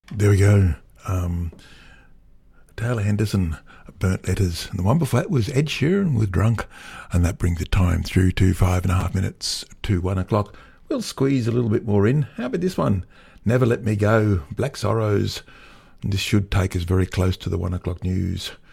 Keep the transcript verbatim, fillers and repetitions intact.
There we go. Um, Taylor Henderson, Burnt Letters. And the one before that was Ed Sheeran with Drunk. And that brings the time through to five and a half minutes to one o'clock. We'll squeeze a little bit more in. How about this one? Never Let Me Go, Black Sorrows. And this should take us very close to the one o'clock news.